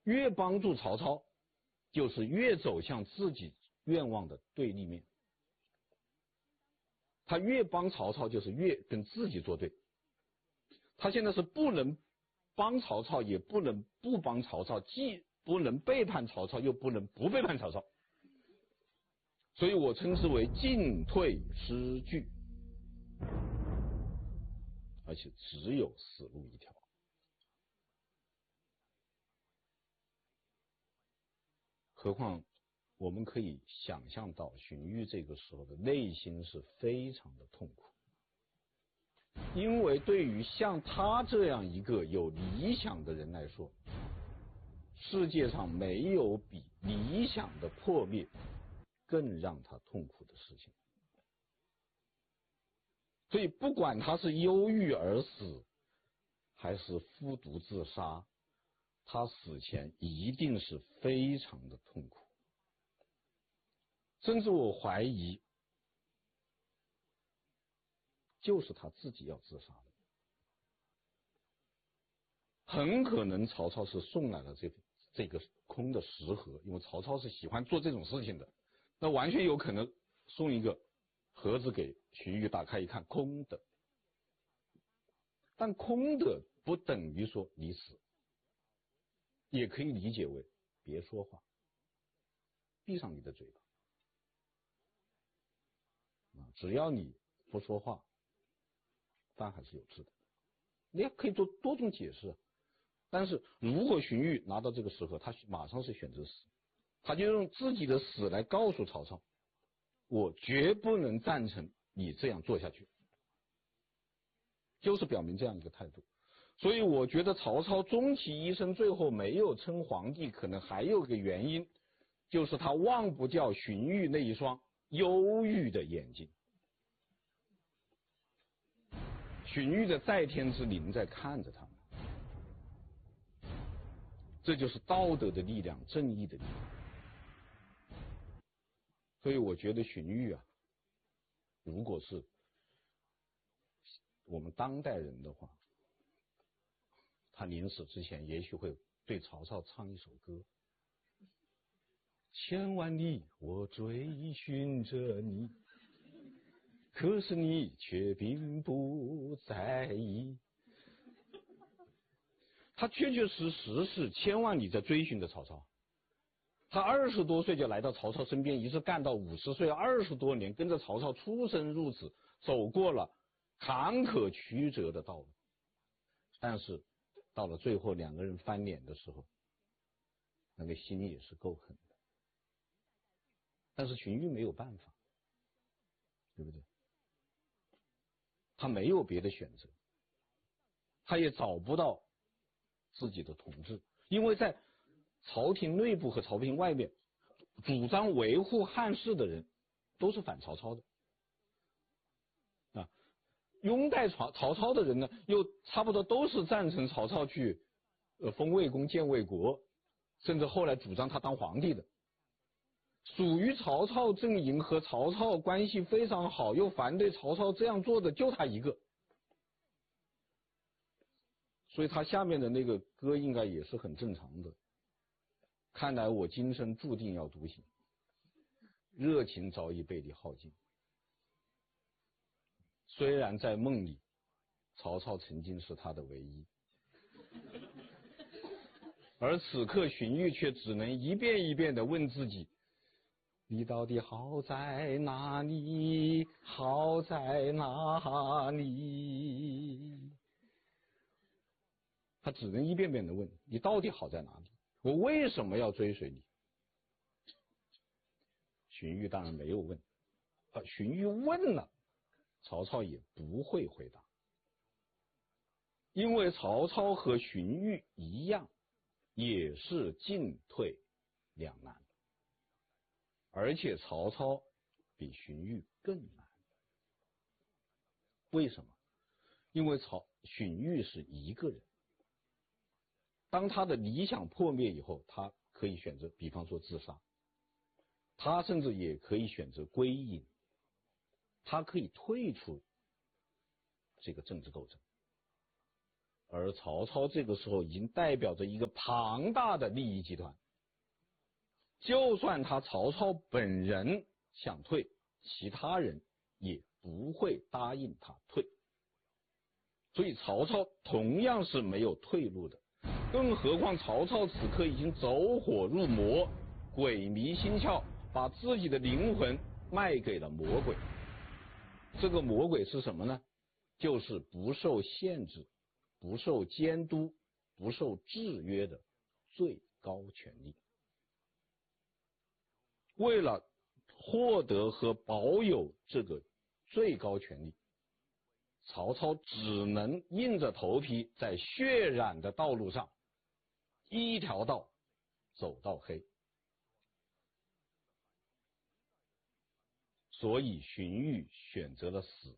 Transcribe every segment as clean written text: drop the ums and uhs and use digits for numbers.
越帮助曹操，就是越走向自己愿望的对立面。他越帮曹操，就是越跟自己作对。他现在是不能帮曹操，也不能不帮曹操，既不能背叛曹操，又不能不背叛曹操。所以我称之为进退失据，而且只有死路一条。何况我们可以想象到荀彧这个时候的内心是非常的痛苦，因为对于像他这样一个有理想的人来说，世界上没有比理想的破灭更让他痛苦的事情。所以不管他是忧郁而死，还是服毒自杀，他死前一定是非常的痛苦。甚至我怀疑，就是他自己要自杀的。很可能曹操是送来了这个空的食盒，因为曹操是喜欢做这种事情的，那完全有可能送一个盒子给荀彧，打开一看空的。但空的不等于说你死，也可以理解为别说话，闭上你的嘴巴。只要你不说话，饭还是有吃的。你也可以做多种解释。但是如果荀彧拿到这个食盒，他马上是选择死，他就用自己的死来告诉曹操，我绝不能赞成你这样做下去，就是表明这样一个态度。所以我觉得曹操终其一生最后没有称皇帝，可能还有个原因，就是他忘不掉荀彧那一双忧郁的眼睛。荀彧的在天之灵在看着他们，这就是道德的力量，正义的力量。所以我觉得荀彧啊，如果是我们当代人的话，他临死之前也许会对曹操唱一首歌：千万里我追寻着你，可是你却并不在意。他确确实实是千万里在追寻着曹操。他20多岁就来到曹操身边，一直干到50岁，20多年跟着曹操出生入死，走过了坎坷曲折的道路。但是到了最后两个人翻脸的时候，那个心也是够狠的。但是荀彧没有办法，对不对？他没有别的选择，他也找不到自己的同志，因为在朝廷内部和朝廷外面主张维护汉室的人都是反曹操的啊，拥戴曹操的人呢，又差不多都是赞成曹操去封魏公建魏国，甚至后来主张他当皇帝的。属于曹操阵营和曹操关系非常好，又反对曹操这样做的就他一个。所以他下面的那个歌应该也是很正常的。看来我今生注定要独行，热情早已被你耗尽。虽然在梦里，曹操曾经是他的唯一，而此刻荀彧却只能一遍一遍地问自己：你到底好在哪里？好在哪里？他只能一遍遍地问：你到底好在哪里？我为什么要追随你？荀彧当然没有问，荀彧问了，曹操也不会回答，因为曹操和荀彧一样，也是进退两难，而且曹操比荀彧更难。为什么？因为荀彧是一个人，当他的理想破灭以后，他可以选择，比方说自杀，他甚至也可以选择归隐，他可以退出这个政治斗争。 而曹操这个时候已经代表着一个庞大的利益集团，就算他曹操本人想退，其他人也不会答应他退，所以曹操同样是没有退路的。更何况曹操此刻已经走火入魔，鬼迷心窍，把自己的灵魂卖给了魔鬼。这个魔鬼是什么呢？就是不受限制、不受监督、不受制约的最高权力。为了获得和保有这个最高权力，曹操只能硬着头皮在血染的道路上一条道走到黑。所以荀彧选择了死，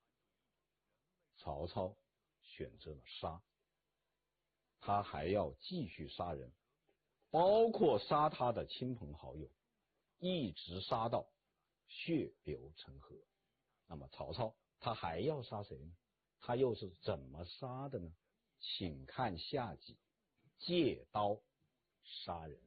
曹操选择了杀。他还要继续杀人，包括杀他的亲朋好友，一直杀到血流成河。那么曹操他还要杀谁呢？他又是怎么杀的呢？请看下集借刀杀人。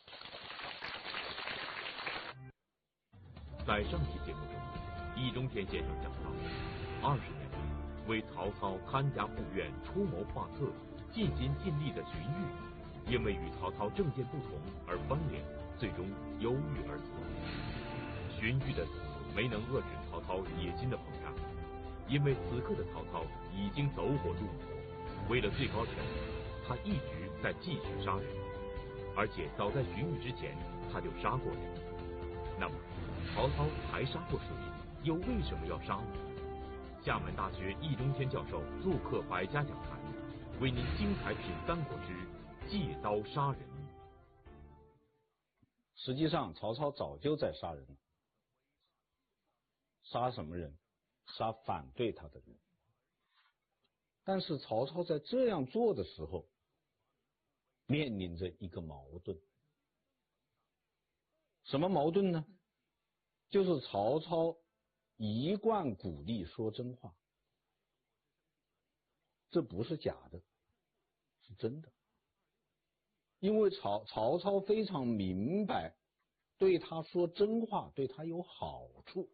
在上期节目中，易中天先生讲到，20年来为曹操看家护院、出谋划策、尽心尽力的荀彧，因为与曹操政见不同而翻脸，最终忧郁而死。荀彧的死没能遏制曹操野心的膨胀，因为此刻的曹操已经走火入魔，为了最高权力，他一直在继续杀人，而且早在荀彧之前他就杀过人。那么曹操还杀过谁？又为什么要杀呢？厦门大学易中天教授做客百家讲坛，为您精彩品三国之借刀杀人。 实际上曹操早就在杀人了。杀什么人？杀反对他的人。但是曹操在这样做的时候，面临着一个矛盾。什么矛盾呢？就是曹操一贯鼓励说真话，这不是假的，是真的。因为曹操非常明白，对他说真话对他有好处，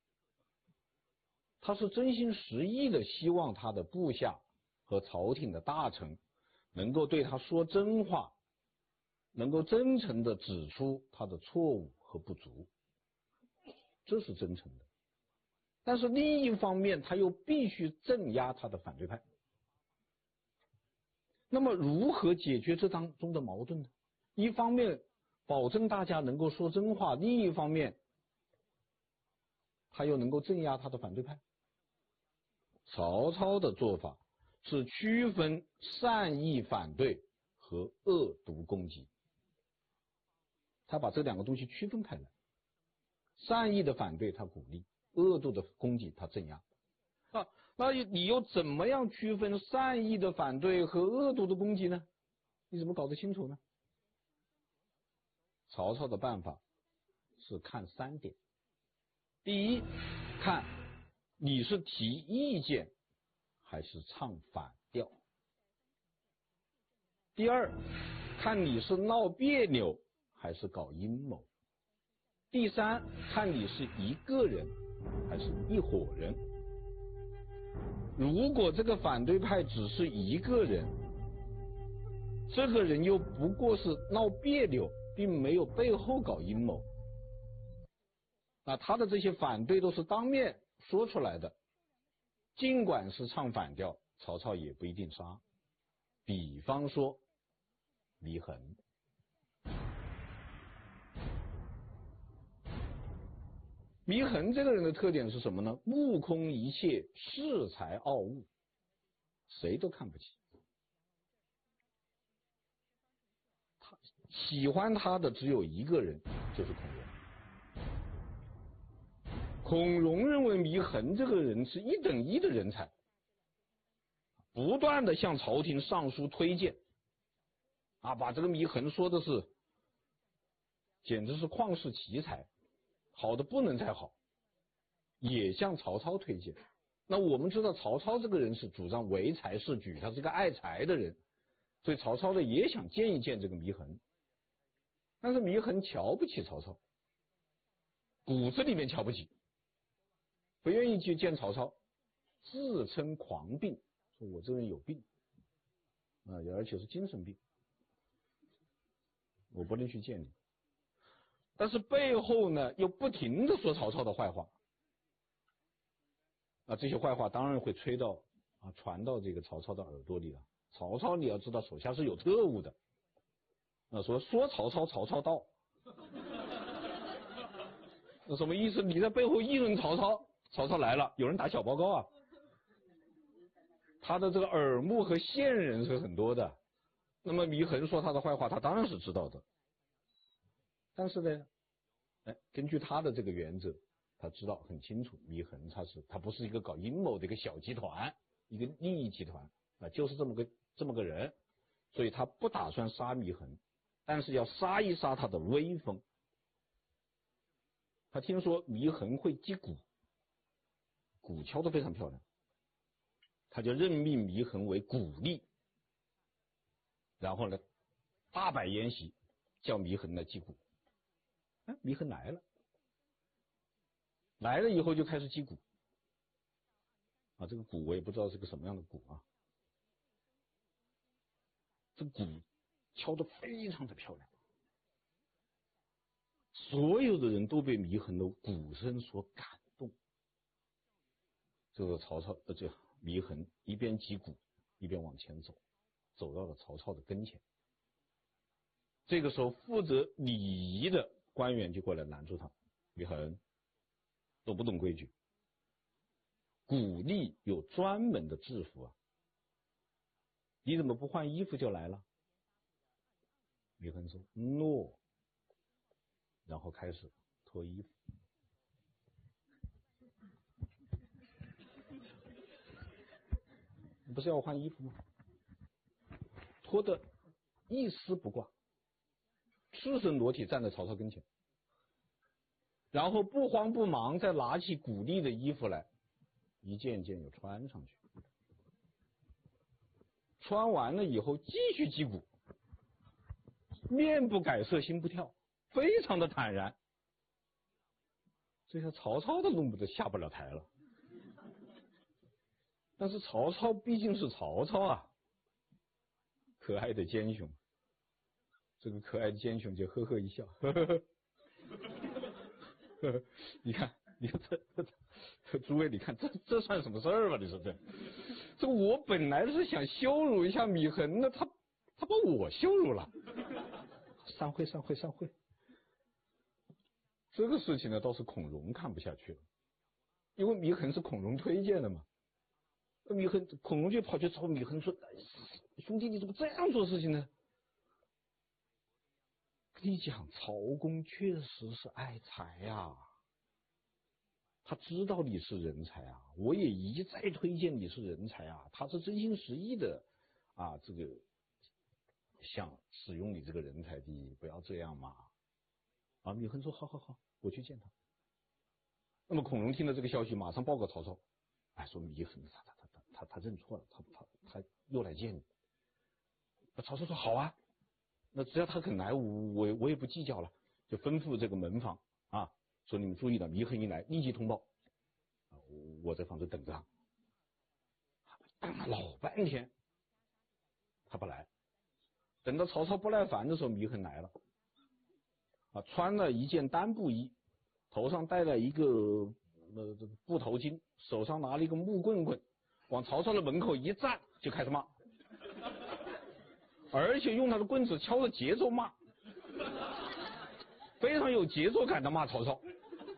他是真心实意的希望他的部下和朝廷的大臣能够对他说真话，能够真诚的指出他的错误和不足，这是真诚的。但是另一方面他又必须镇压他的反对派。那么如何解决这当中的矛盾呢？一方面保证大家能够说真话，另一方面他又能够镇压他的反对派。曹操的做法是区分善意反对和恶毒攻击，他把这两个东西区分开来。善意的反对他鼓励，恶毒的攻击他镇压。那你又怎么样区分善意的反对和恶毒的攻击呢？你怎么搞得清楚呢？曹操的办法是看3点。第一，看你是提意见还是唱反调。第二，看你是闹别扭还是搞阴谋。第三，看你是一个人还是一伙人。如果这个反对派只是一个人，这个人又不过是闹别扭，并没有背后搞阴谋，那他的这些反对都是当面说出来的，尽管是唱反调，曹操也不一定杀。比方说祢衡。祢衡这个人的特点是什么呢？目空一切，恃才傲物，谁都看不起。喜欢他的只有一个人，就是孔融。孔融认为祢衡这个人是1等1的人才，不断的向朝廷上书推荐，把这个祢衡说的是简直是旷世奇才，好的不能再好，也向曹操推荐。 那我们知道曹操这个人是主张唯才是举，他是个爱才的人，所以曹操呢也想见一见这个祢衡，但是祢衡瞧不起曹操，骨子里面瞧不起，不愿意去见曹操，自称狂病，说我这个人有病啊，而且是精神病，我不能去见你。但是背后呢又不停的说曹操的坏话，这些坏话当然会传到这个曹操的耳朵里了。曹操你要知道手下是有特务的，说曹操，曹操到，那什么意思？你在背后议论曹操，曹操来了，有人打小报告啊。他的这个耳目和线人是很多的，那么祢衡说他的坏话，他当然是知道的。但是呢，根据他的这个原则，他知道很清楚，祢衡他不是一个搞阴谋的一个小集团，一个利益集团就是这么个人，所以他不打算杀祢衡，但是要杀一杀他的威风。他听说祢衡会击鼓，鼓敲得非常漂亮，他就任命祢衡为鼓吏，然后呢大摆筵席，叫祢衡来击鼓。祢衡来了以后就开始击鼓这个鼓我也不知道是个什么样的鼓啊，这鼓敲得非常的漂亮，所有的人都被祢衡的鼓声所感动。这个祢衡一边击鼓一边往前走，走到了曹操的跟前。这个时候负责礼仪的官员就过来拦住他，祢衡都不懂规矩，鼓吏有专门的制服你怎么不换衣服就来了？祢衡说诺，然后开始脱衣服。不是要换衣服吗？脱得一丝不挂，赤身裸体站在曹操跟前，然后不慌不忙再拿起鼓吏的衣服来，一件件又穿上去，穿完了以后继续击鼓，面不改色心不跳，非常的坦然。这下曹操都弄不得下不了台了。但是曹操毕竟是曹操可爱的奸雄，这个可爱的奸雄就呵呵一笑，呵呵呵，你看这诸位，你看这算什么事儿吧？你说这我本来是想羞辱一下祢衡的，他把我羞辱了。散会。这个事情呢，倒是孔融看不下去了，因为祢衡是孔融推荐的嘛。孔融就跑去找祢衡说：“兄弟，你怎么这样做事情呢？”跟你讲，曹公确实是爱才他知道你是人才我也一再推荐你是人才他是真心实意的这个想使用你这个人才的，不要这样嘛。祢衡说：“好，我去见他。”那么孔融听了这个消息，马上报告曹操，说祢衡他认错了，他又来见你。曹操说：“好那只要他肯来，我也不计较了，就吩咐这个门房说你们注意了，祢衡一来立即通报，我在房子等着他。”等了老半天，他不来。等到曹操不耐烦的时候，祢衡来了，穿了一件单布衣，头上戴了一个布头巾，手上拿了一个木棍棍，往曹操的门口一站就开始骂，而且用他的棍子敲着节奏骂，非常有节奏感的骂曹操。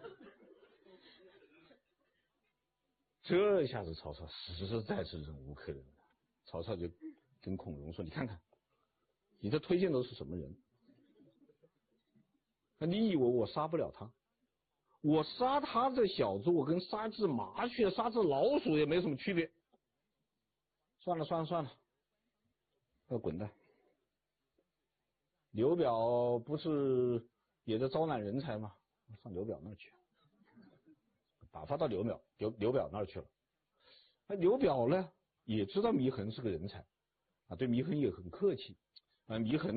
这下子曹操实在是忍无可忍了，曹操就跟孔融说：“你看看，你这推荐都是什么人？你以为我杀不了他？我杀他这小子，我跟杀只麻雀、杀只老鼠也没什么区别。算了，要滚蛋！刘表不是也在招揽人才吗？上刘表那儿去，打发到刘表那儿去了。 刘表呢也知道祢衡是个人才，对祢衡也很客气，祢衡